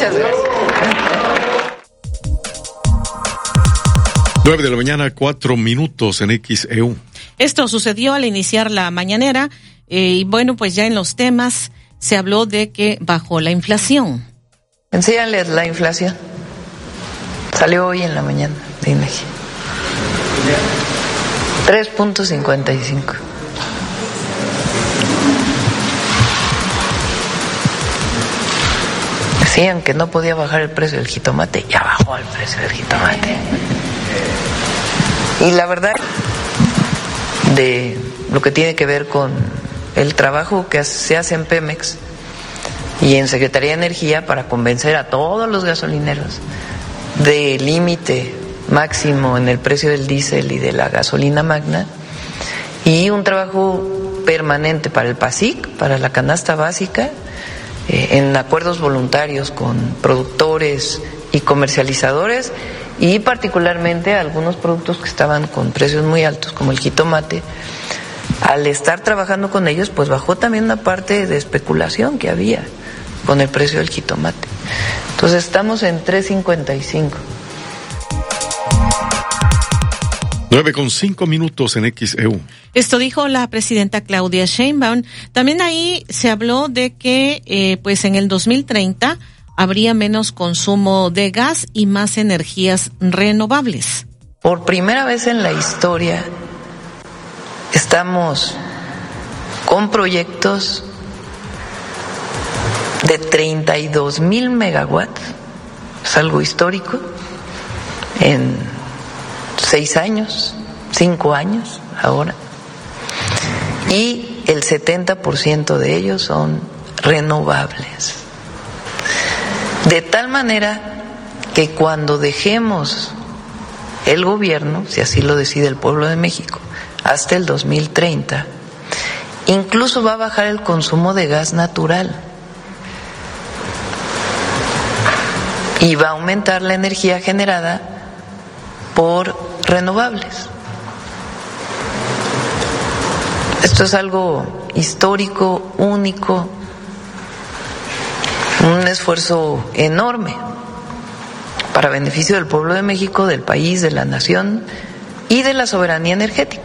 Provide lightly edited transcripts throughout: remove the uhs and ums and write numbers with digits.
Muchas gracias. 9:04 a.m. en XEU. Esto sucedió al iniciar la mañanera y bueno, pues ya en los temas se habló de que bajó la inflación. Enséñales la inflación. Salió hoy en la mañana de INEGI. 3.55. Decían que no podía bajar el precio del jitomate, ya bajó el precio del jitomate. Y la verdad, de lo que tiene que ver con el trabajo que se hace en Pemex y en Secretaría de Energía para convencer a todos los gasolineros del límite máximo en el precio del diésel y de la gasolina magna, y un trabajo permanente para el PASIC, para la canasta básica, en acuerdos voluntarios con productores y comercializadores, y particularmente algunos productos que estaban con precios muy altos, como el jitomate. Al estar trabajando con ellos, pues bajó también una parte de especulación que había con el precio del jitomate. Entonces estamos en 3.55. 9:05 en XEU. Esto dijo la presidenta Claudia Sheinbaum. También ahí se habló de que pues en el 2030 habría menos consumo de gas y más energías renovables. Por primera vez en la historia estamos con proyectos de 32,000 megawatts, es algo histórico, en 6 años, 5 años ahora, y el 70% de ellos son renovables. De tal manera que cuando dejemos el gobierno, si así lo decide el pueblo de México, hasta el 2030, incluso va a bajar el consumo de gas natural y va a aumentar la energía generada por renovables. Esto es algo histórico, único, un esfuerzo enorme para beneficio del pueblo de México, del país, de la nación y de la soberanía energética.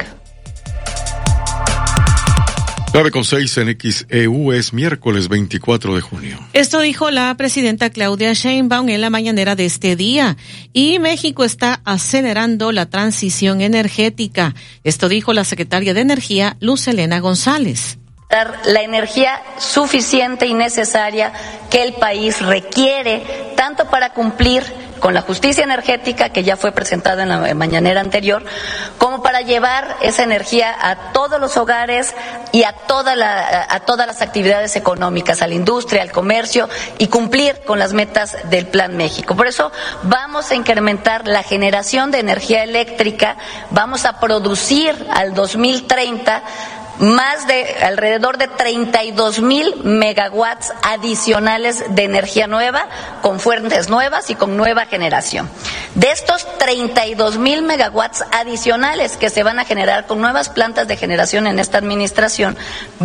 9:06 en XEU, es miércoles 24 de junio. Esto dijo la presidenta Claudia Sheinbaum en la mañanera de este día. Y México está acelerando la transición energética. Esto dijo la secretaria de Energía, Luz Helena González. La energía suficiente y necesaria que el país requiere, tanto para cumplir con la justicia energética que ya fue presentada en la mañanera anterior, como para llevar esa energía a todos los hogares y a todas las actividades económicas, a la industria, al comercio, y cumplir con las metas del Plan México. Por eso vamos a incrementar la generación de energía eléctrica, vamos a producir al 2030 más de alrededor de 32,000 megawatts adicionales de energía nueva, con fuentes nuevas y con nueva generación. De estos 32,000 megawatts adicionales que se van a generar con nuevas plantas de generación en esta administración,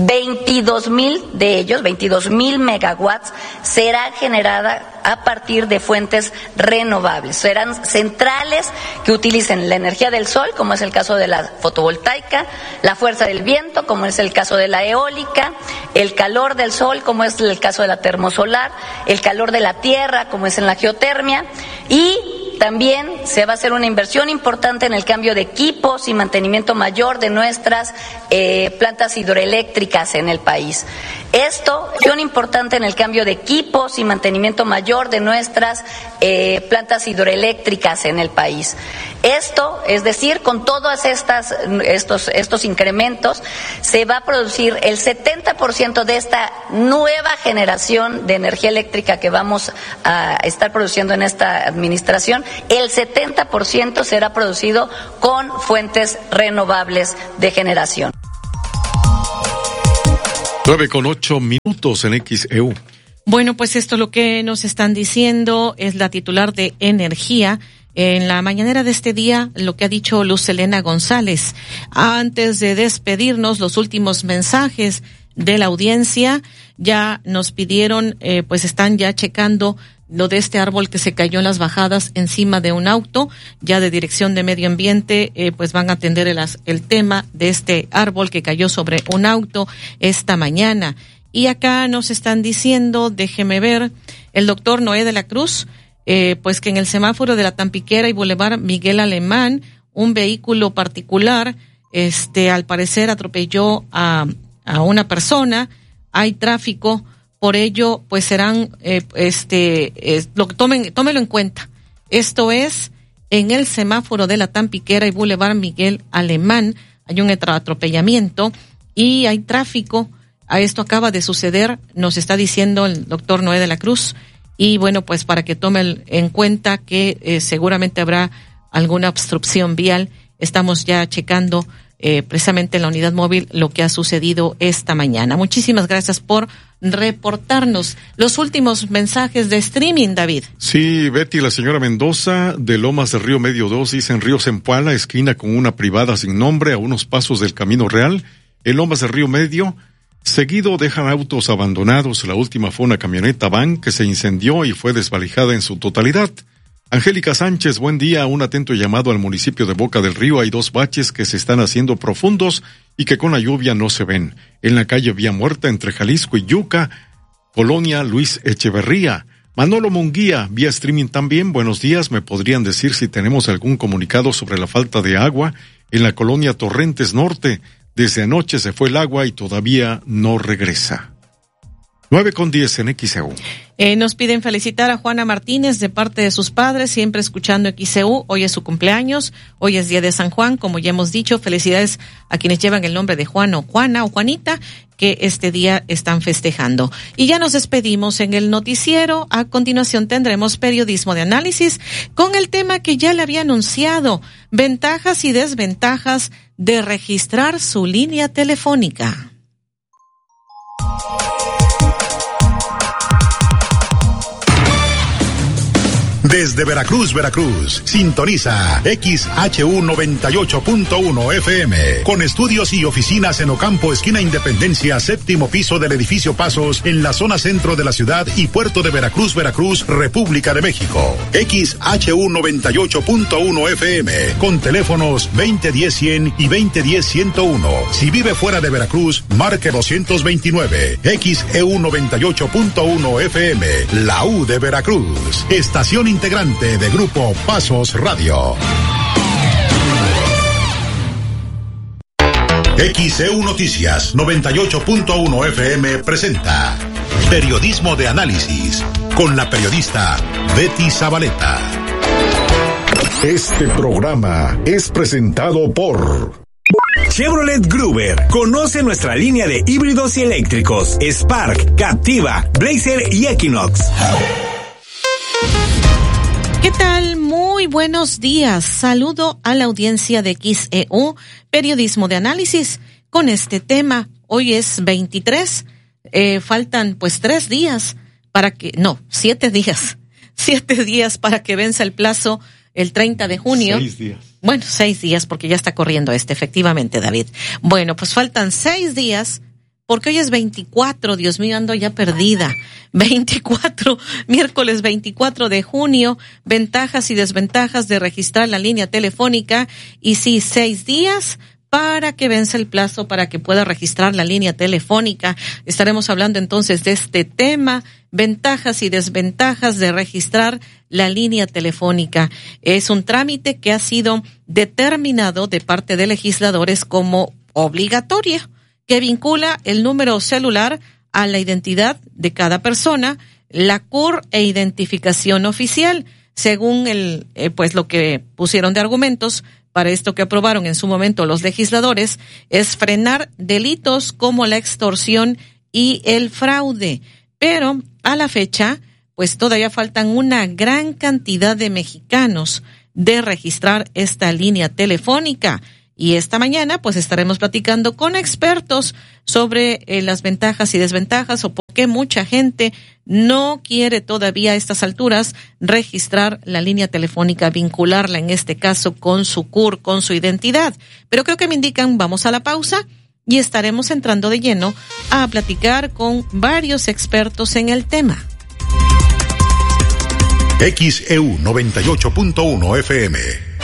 22,000 de ellos, 22,000 megawatts, será generada a partir de fuentes renovables. Serán centrales que utilicen la energía del sol, como es el caso de la fotovoltaica, la fuerza del viento, como es el caso de la eólica, el calor del sol, como es el caso de la termosolar, el calor de la tierra, como es en la geotermia, y también se va a hacer una inversión importante en el cambio de equipos y mantenimiento mayor de nuestras plantas hidroeléctricas en el país. Esto es muy importante en el cambio de equipos y mantenimiento mayor de nuestras plantas hidroeléctricas en el país. Esto, es decir, con todos estos incrementos, se va a producir el 70% de esta nueva generación de energía eléctrica que vamos a estar produciendo en esta administración. El 70% será producido con fuentes renovables de generación. 9:08 en XEU. Bueno, pues esto es lo que nos están diciendo, es la titular de Energía. En la mañanera de este día, lo que ha dicho Luz Helena González. Antes de despedirnos, los últimos mensajes de la audiencia ya nos pidieron, pues están ya checando lo de este árbol que se cayó en las bajadas encima de un auto. Ya de Dirección de Medio Ambiente pues van a atender el tema de este árbol que cayó sobre un auto esta mañana. Y acá nos están diciendo, déjeme ver, el doctor Noé de la Cruz, pues que en el semáforo de la Tampiquera y Boulevard Miguel Alemán, un vehículo particular, al parecer atropelló a una persona. Hay tráfico, por ello, pues serán, tómelo en cuenta. Esto es en el semáforo de la Tampiquera y Boulevard Miguel Alemán. Hay un atropellamiento y hay tráfico. A esto acaba de suceder, nos está diciendo el doctor Noé de la Cruz. Y bueno, pues para que tome en cuenta que seguramente habrá alguna obstrucción vial. Estamos ya checando precisamente en la unidad móvil lo que ha sucedido esta mañana. Muchísimas gracias por reportarnos los últimos mensajes de streaming, David. Sí, Betty, la señora Mendoza de Lomas de Río Medio 2 dice en Río Zempoala, esquina con una privada sin nombre a unos pasos del Camino Real, en Lomas de Río Medio. Seguido dejan autos abandonados. La última fue una camioneta van que se incendió y fue desvalijada en su totalidad. Angélica Sánchez, buen día. Un atento llamado al municipio de Boca del Río. Hay 2 baches que se están haciendo profundos y que con la lluvia no se ven. En la calle Vía Muerta entre Jalisco y Yuca, Colonia Luis Echeverría. Manolo Munguía, vía streaming también. Buenos días. ¿Me podrían decir si tenemos algún comunicado sobre la falta de agua en la colonia Torrentes Norte? Desde anoche se fue el agua y todavía no regresa. 9:10 en XEU. Nos piden felicitar a Juana Martínez de parte de sus padres, siempre escuchando XEU. Hoy es su cumpleaños, hoy es día de San Juan, como ya hemos dicho. Felicidades a quienes llevan el nombre de Juan o Juana o Juanita, que este día están festejando. Y ya nos despedimos en el noticiero. A continuación tendremos periodismo de análisis con el tema que ya le había anunciado, ventajas y desventajas de registrar su línea telefónica. Desde Veracruz, sintoniza XHU 98.1 FM, con estudios y oficinas en Ocampo, esquina Independencia, 7º piso del edificio Pasos, en la zona centro de la ciudad y puerto de Veracruz, República de México. XHU 98.1 FM, con teléfonos 2010-100 y 2010-101. Si vive fuera de Veracruz, marque 229. XEU 98.1 FM, la U de Veracruz. Estación integrante de Grupo Pasos Radio. XEU Noticias 98.1 FM presenta Periodismo de Análisis con la periodista Betty Zabaleta. Este programa es presentado por Chevrolet Gruber. Conoce nuestra línea de híbridos y eléctricos: Spark, Captiva, Blazer y Equinox. ¿Qué tal? Muy buenos días. Saludo a la audiencia de XEU, Periodismo de Análisis, con este tema. Hoy es 23, faltan pues 7 días. 7 días para que venza el plazo el 30 de junio. 6 días. Bueno, 6 días porque ya está corriendo efectivamente, David. Bueno, pues faltan 6 días. Porque hoy es 24, Dios mío, ando ya perdida. 24, miércoles 24 de junio, ventajas y desventajas de registrar la línea telefónica. Y sí, 6 días para que vence el plazo para que pueda registrar la línea telefónica. Estaremos hablando entonces de este tema, ventajas y desventajas de registrar la línea telefónica. Es un trámite que ha sido determinado de parte de legisladores como obligatorio, que vincula el número celular a la identidad de cada persona, la CUR e identificación oficial, según lo que pusieron de argumentos para esto que aprobaron en su momento los legisladores, es frenar delitos como la extorsión y el fraude. Pero a la fecha, pues todavía faltan una gran cantidad de mexicanos de registrar esta línea telefónica. Y esta mañana pues estaremos platicando con expertos sobre las ventajas y desventajas o por qué mucha gente no quiere todavía a estas alturas registrar la línea telefónica, vincularla en este caso con su CUR, con su identidad. Pero creo que me indican, vamos a la pausa y estaremos entrando de lleno a platicar con varios expertos en el tema. XEU 98.1 FM.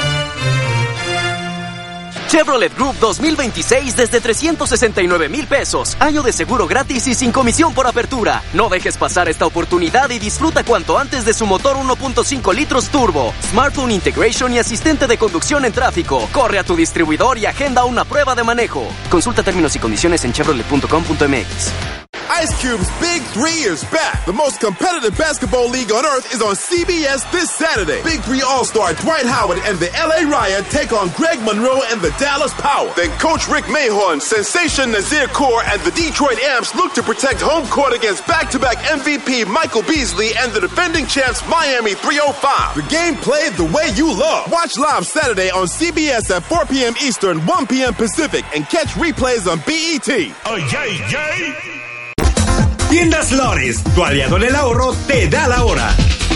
Chevrolet Group 2026 desde 369,000 pesos. Año de seguro gratis y sin comisión por apertura. No dejes pasar esta oportunidad y disfruta cuanto antes de su motor 1.5 litros turbo, smartphone integration y asistente de conducción en tráfico. Corre a tu distribuidor y agenda una prueba de manejo. Consulta términos y condiciones en chevrolet.com.mx. Ice Cube's Big 3 is back. The most competitive basketball league on earth is on CBS this Saturday. Big 3 All-Star Dwight Howard and the LA Riot take on Greg Monroe and the Dallas Power. Then Coach Rick Mahorn, Sensation Nazir Kaur, and the Detroit Amps look to protect home court against back-to-back MVP Michael Beasley and the defending champs Miami 305. The game played the way you love. Watch live Saturday on CBS at 4 p.m. Eastern, 1 p.m. Pacific, and catch replays on BET. Oh, yay, yay. Tiendas Flores, tu aliado en el ahorro, te da la hora.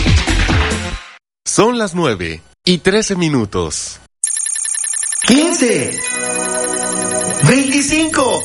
Son las 9:13. 15, 25,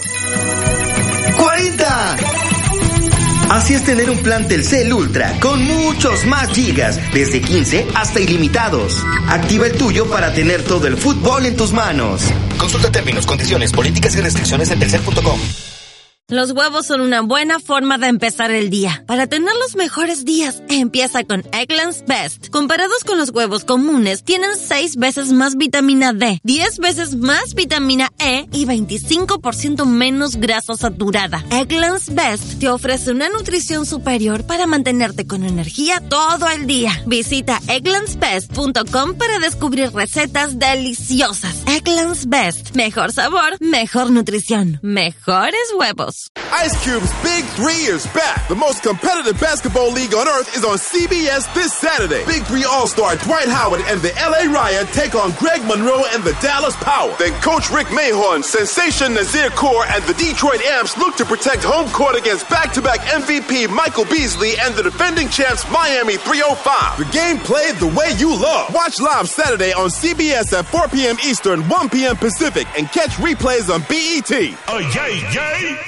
40. Así es tener un plan Telcel Ultra con muchos más gigas, desde 15 hasta ilimitados. Activa el tuyo para tener todo el fútbol en tus manos. Consulta términos, condiciones, políticas y restricciones en telcel.com. Los huevos son una buena forma de empezar el día. Para tener los mejores días, empieza con Eggland's Best. Comparados con los huevos comunes, tienen 6 veces más vitamina D, 10 veces más vitamina E y 25% menos grasa saturada. Eggland's Best te ofrece una nutrición superior para mantenerte con energía todo el día. Visita egglandsbest.com para descubrir recetas deliciosas. Eggland's Best. Mejor sabor, mejor nutrición, mejores huevos. Ice Cube's Big 3 is back. The most competitive basketball league on earth is on CBS this Saturday. Big 3 All-Star Dwight Howard and the LA Riot take on Greg Monroe and the Dallas Power. Then Coach Rick Mahorn, Sensation Nazir Kaur, and the Detroit Amps look to protect home court against back-to-back MVP Michael Beasley and the defending champs Miami 305. The game played the way you love. Watch live Saturday on CBS at 4 p.m. Eastern, 1 p.m. Pacific, and catch replays on BET. Oh, yay, yay.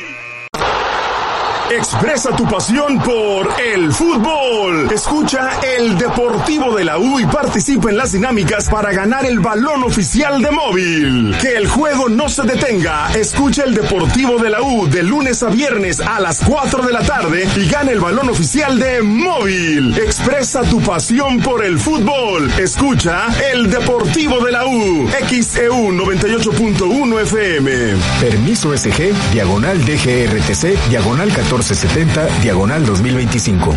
Expresa tu pasión por el fútbol. Escucha el Deportivo de la U y participa en las dinámicas para ganar el balón oficial de Móvil. Que el juego no se detenga. Escucha el Deportivo de la U de lunes a viernes a las 4 de la tarde y gana el balón oficial de Móvil. Expresa tu pasión por el fútbol. Escucha el Deportivo de la U. XEU 98.1 FM. Permiso SG, diagonal DGRTC, diagonal 1470, diagonal 2025.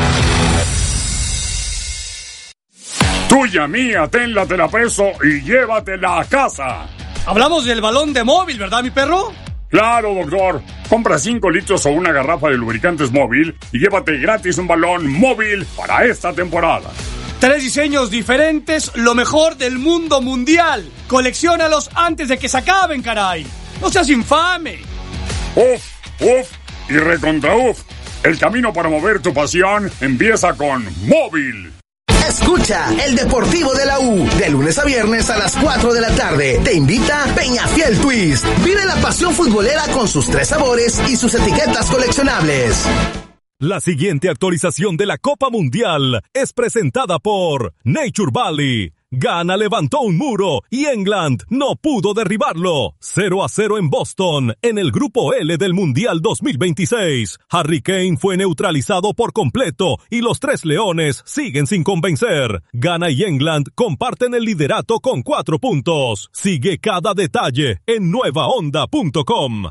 Tuya, mía, tenla, te la preso y llévatela a casa. Hablamos del balón de Móvil, ¿verdad, mi perro? Claro, doctor. Compra 5 litros o una garrafa de lubricantes Móvil y llévate gratis un balón Móvil para esta temporada. 3 diseños diferentes, lo mejor del mundo mundial. Colecciónalos antes de que se acaben, caray. No seas infame. Uf y recontra uf. El camino para mover tu pasión empieza con Móvil. Escucha el Deportivo de la U de lunes a viernes a las 4 de la tarde. Te invita Peñafiel Twist. Vive la pasión futbolera con sus 3 sabores y sus etiquetas coleccionables. La siguiente actualización de la Copa Mundial es presentada por Nature Valley. Ghana levantó un muro y England no pudo derribarlo. 0-0 en Boston, en el grupo L del Mundial 2026. Harry Kane fue neutralizado por completo y los 3 leones siguen sin convencer. Ghana y England comparten el liderato con 4 puntos. Sigue cada detalle en nuevaonda.com.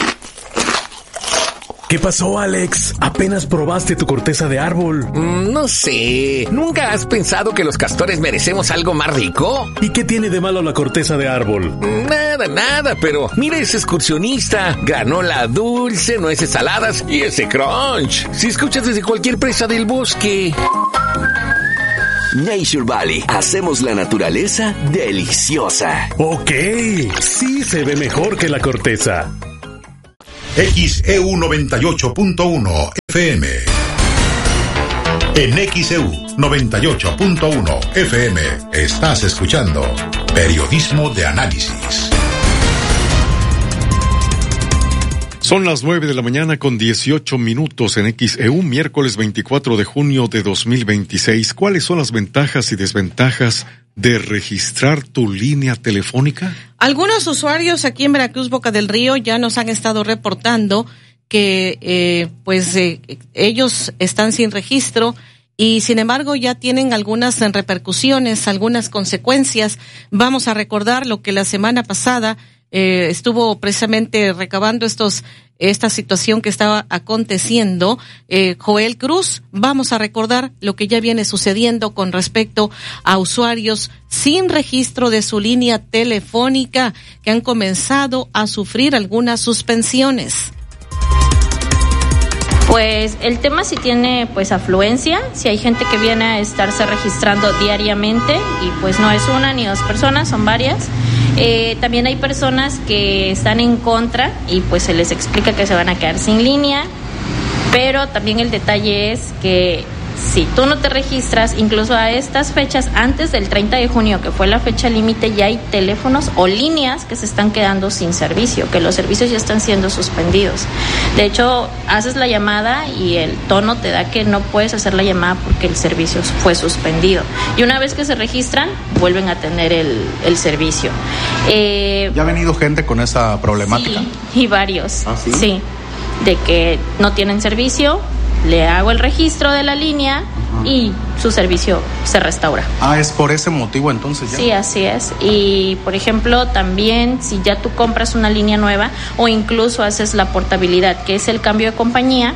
¿Qué pasó, Alex? ¿Apenas probaste tu corteza de árbol? No sé. ¿Nunca has pensado que los castores merecemos algo más rico? ¿Y qué tiene de malo la corteza de árbol? Nada, pero mira ese excursionista. Granola dulce, nueces saladas y ese crunch. Si escuchas desde cualquier presa del bosque. Nature Valley. Hacemos la naturaleza deliciosa. Ok, sí se ve mejor que la corteza. XEU 98.1 FM. En XEU 98.1 FM estás escuchando Periodismo de Análisis. Son las 9:18 a.m. en XEU, miércoles 24 de junio de 2026. ¿Cuáles son las ventajas y desventajas de registrar tu línea telefónica? Algunos usuarios aquí en Veracruz, Boca del Río, ya nos han estado reportando que ellos están sin registro y sin embargo ya tienen algunas repercusiones, algunas consecuencias. Vamos a recordar lo que la semana pasada estuvo precisamente recabando esta situación que estaba aconteciendo Joel Cruz. Vamos a recordar lo que ya viene sucediendo con respecto a usuarios sin registro de su línea telefónica que han comenzado a sufrir algunas suspensiones. Pues el tema sí tiene pues afluencia, si hay gente que viene a estarse registrando diariamente y pues no es una ni dos personas, son varias. También hay personas que están en contra y pues se les explica que se van a quedar sin línea, pero también el detalle es que si tú no te registras, incluso a estas fechas, antes del 30 de junio, que fue la fecha límite, ya hay teléfonos o líneas que se están quedando sin servicio, que los servicios ya están siendo suspendidos. De hecho, haces la llamada y el tono te da que no puedes hacer la llamada porque el servicio fue suspendido. Y una vez que se registran, vuelven a tener el servicio. ¿Ya ha venido gente con esa problemática? Sí, y varios. ¿Ah, sí? Sí, de que no tienen servicio, le hago el registro de la línea y su servicio se restaura. Es por ese motivo entonces ya. Sí, así es. Y por ejemplo, también si ya tú compras una línea nueva o incluso haces la portabilidad, que es el cambio de compañía,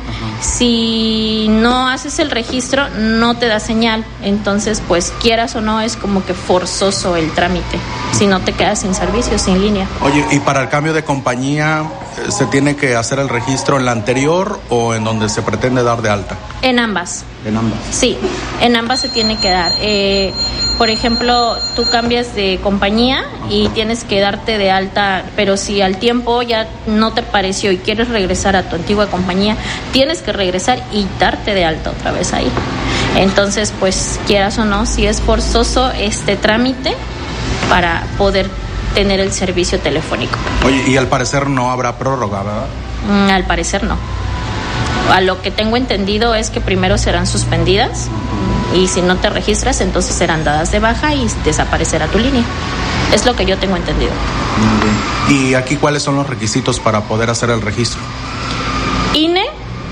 si no haces el registro no te da señal. Entonces, pues quieras o no, es como que forzoso el trámite. Si no te quedas sin servicio, sin línea. Oye, ¿y para el cambio de compañía se tiene que hacer el registro en la anterior o en donde se pretende dar de alta? En ambas. En ambas. Sí, en ambas se tiene que dar. Por ejemplo, tú cambias de compañía y tienes que darte de alta, pero si al tiempo ya no te pareció y quieres regresar a tu antigua compañía, tienes que regresar y darte de alta otra vez ahí. Entonces, pues quieras o no, si es forzoso este trámite para poder tener el servicio telefónico. Oye, y al parecer no habrá prórroga, ¿verdad? Al parecer no. A lo que tengo entendido es que primero serán suspendidas y si no te registras entonces serán dadas de baja y desaparecerá tu línea. Es lo que yo tengo entendido. ¿Y aquí cuáles son los requisitos para poder hacer el registro? INE,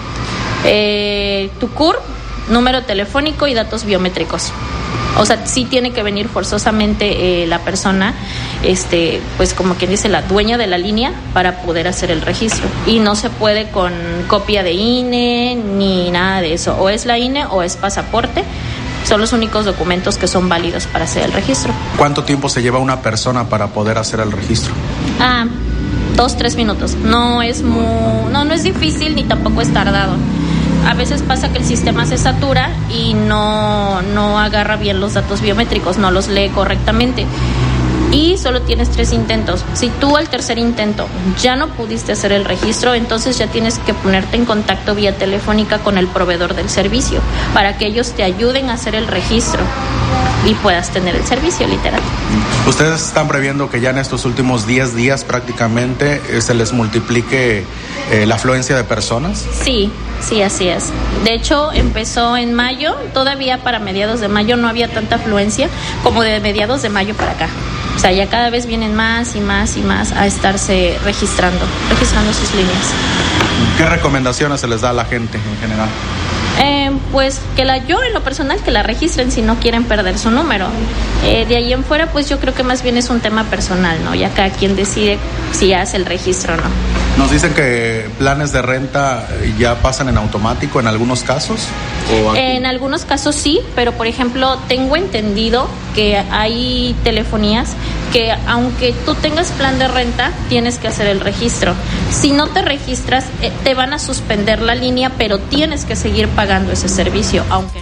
tu CURP, número telefónico y datos biométricos. O sea, sí tiene que venir forzosamente la persona, pues como quien dice, la dueña de la línea para poder hacer el registro. Y no se puede con copia de INE ni nada de eso. O es la INE o es pasaporte. Son los únicos documentos que son válidos para hacer el registro. ¿Cuánto tiempo se lleva una persona para poder hacer el registro? 2-3 minutos. No es difícil ni tampoco es tardado. A veces pasa que el sistema se satura y no agarra bien los datos biométricos, no los lee correctamente. Y solo tienes 3 intentos. Si tú al tercer intento ya no pudiste hacer el registro, entonces ya tienes que ponerte en contacto vía telefónica con el proveedor del servicio para que ellos te ayuden a hacer el registro y puedas tener el servicio, literal. ¿Ustedes están previendo que ya en estos últimos 10 días prácticamente se les multiplique la afluencia de personas? Sí, así es. De hecho, empezó en mayo, todavía para mediados de mayo no había tanta afluencia como de mediados de mayo para acá. O sea, ya cada vez vienen más y más y más a estarse registrando sus líneas. ¿Qué recomendaciones se les da a la gente en general? Pues yo en lo personal que la registren si no quieren perder su número. De ahí en fuera pues yo creo que más bien es un tema personal, ¿no? Ya cada quien decide si hace el registro o no. Nos dicen que planes de renta ya pasan en automático en algunos casos. En algunos casos sí, pero por ejemplo tengo entendido que hay telefonías que aunque tú tengas plan de renta tienes que hacer el registro. Si no te registras te van a suspender la línea, pero tienes que seguir pagando ese servicio, aunque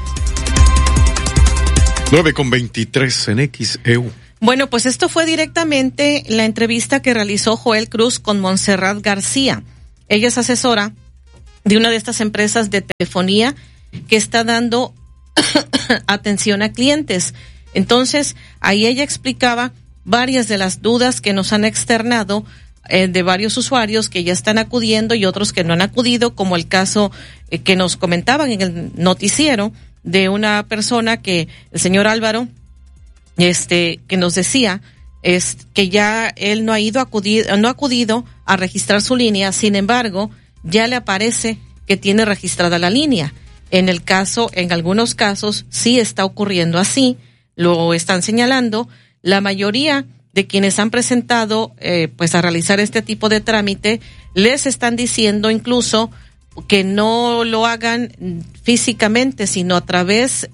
9:23 en XEU. Bueno, pues esto fue directamente la entrevista que realizó Joel Cruz con Montserrat García. Ella es asesora de una de estas empresas de telefonía que está dando atención a clientes. Entonces, ahí ella explicaba varias de las dudas que nos han externado de varios usuarios que ya están acudiendo y otros que no han acudido, como el caso que nos comentaban en el noticiero de una persona que, el señor Álvaro, que nos decía que ya él no ha acudido a registrar su línea, sin embargo, ya le aparece que tiene registrada la línea. En algunos casos sí está ocurriendo así, lo están señalando. La mayoría de quienes han presentado pues a realizar este tipo de trámite les están diciendo incluso que no lo hagan físicamente, sino a través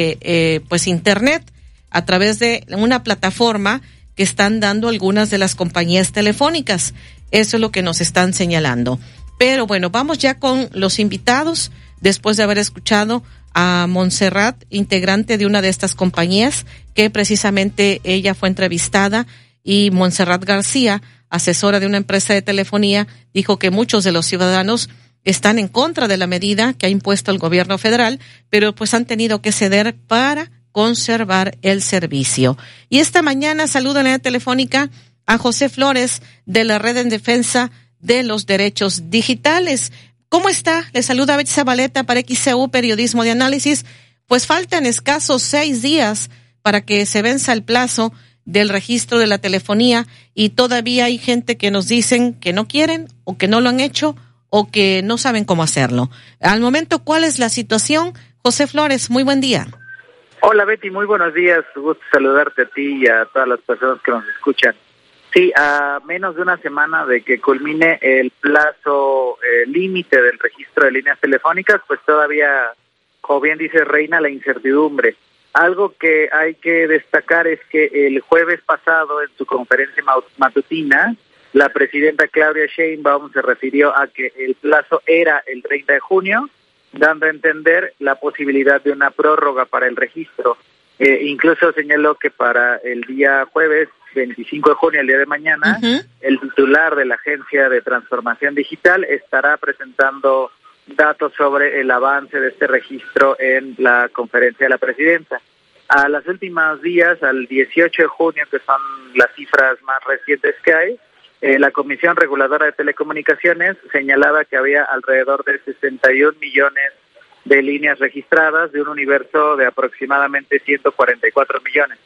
de pues internet, a través de una plataforma que están dando algunas de las compañías telefónicas. Eso es lo que nos están señalando. Pero bueno, vamos ya con los invitados, después de haber escuchado a Montserrat, integrante de una de estas compañías, que precisamente ella fue entrevistada, y Montserrat García, asesora de una empresa de telefonía, dijo que muchos de los ciudadanos están en contra de la medida que ha impuesto el gobierno federal, pero pues han tenido que ceder para conservar el servicio. Y esta mañana saludo en la telefónica a José Flores, de la Red en Defensa de los Derechos Digitales. ¿Cómo está? Le saluda Betty Zabaleta para XCU Periodismo de Análisis. Pues faltan escasos 6 días para que se venza el plazo del registro de la telefonía, y todavía hay gente que nos dicen que no quieren, o que no lo han hecho, o que no saben cómo hacerlo. Al momento, ¿cuál es la situación? José Flores, muy buen día. Hola Betty, muy buenos días. Gusto saludarte a ti y a todas las personas que nos escuchan. Sí, a menos de una semana de que culmine el plazo límite del registro de líneas telefónicas, pues todavía, como bien dice, reina la incertidumbre. Algo que hay que destacar es que el jueves pasado, en su conferencia matutina, la presidenta Claudia Sheinbaum se refirió a que el plazo era el 30 de junio, dando a entender la posibilidad de una prórroga para el registro. Incluso señaló que para el día jueves 25 de junio, el día de mañana, el titular de la Agencia de Transformación Digital estará presentando datos sobre el avance de este registro en la conferencia de la presidenta. A los últimos días, al 18 de junio, que son las cifras más recientes que hay, la Comisión Reguladora de Telecomunicaciones señalaba que había alrededor de 61 millones de líneas registradas de un universo de aproximadamente 144 millones.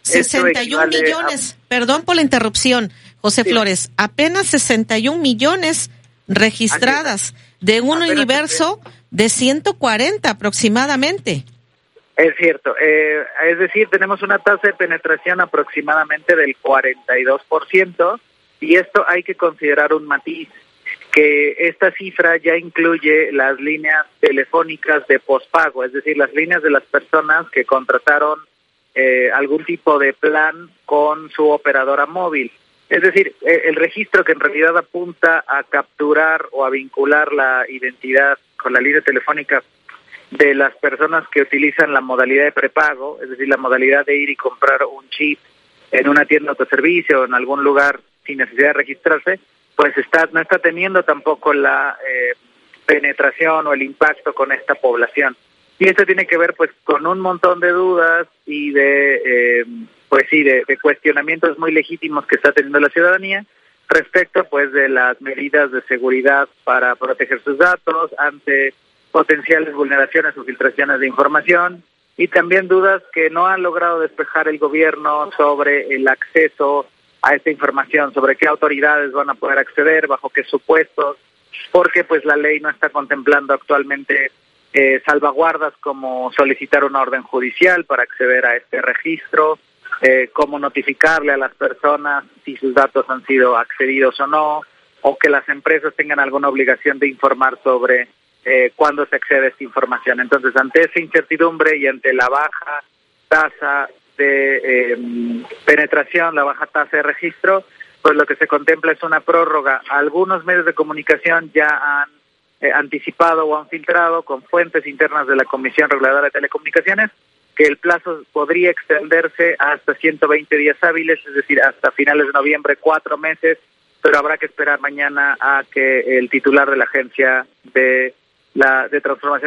61 millones, perdón por la interrupción, José Flores, apenas 61 millones registradas de un universo de 140 aproximadamente. Es cierto, es decir, tenemos una tasa de penetración aproximadamente del 42%, y esto hay que considerar un matiz, que esta cifra ya incluye las líneas telefónicas de pospago, es decir, las líneas de las personas que contrataron algún tipo de plan con su operadora móvil. Es decir, el registro, que en realidad apunta a capturar o a vincular la identidad con la línea telefónica de las personas que utilizan la modalidad de prepago, es decir, la modalidad de ir y comprar un chip en una tienda de autoservicio o en algún lugar sin necesidad de registrarse, pues no está teniendo tampoco la penetración o el impacto con esta población. Y esto tiene que ver pues con un montón de dudas y de cuestionamientos muy legítimos que está teniendo la ciudadanía respecto pues de las medidas de seguridad para proteger sus datos ante potenciales vulneraciones o filtraciones de información, y también dudas que no han logrado despejar el gobierno sobre el acceso a esta información, sobre qué autoridades van a poder acceder, bajo qué supuestos, porque pues la ley no está contemplando actualmente salvaguardas como solicitar una orden judicial para acceder a este registro, cómo notificarle a las personas si sus datos han sido accedidos o no, o que las empresas tengan alguna obligación de informar sobre cuándo se accede a esta información. Entonces, ante esa incertidumbre y ante la baja tasa de penetración, la baja tasa de registro, pues lo que se contempla es una prórroga. Algunos medios de comunicación ya han anticipado o han filtrado con fuentes internas de la Comisión Reguladora de Telecomunicaciones que el plazo podría extenderse hasta 120 días hábiles, es decir, hasta finales de noviembre, 4 meses, pero habrá que esperar mañana a que el titular de la Agencia de Transformación